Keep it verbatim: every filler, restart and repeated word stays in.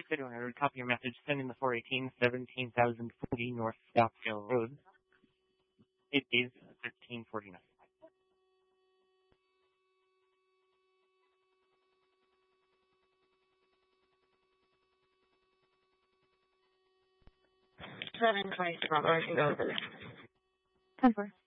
District Video Nerd, copy your message, send in the four eighteen, seventeen thousand forty North Scottsdale Road. It is thirteen forty-nine. seven twenty-seven, I can go over there. ten four.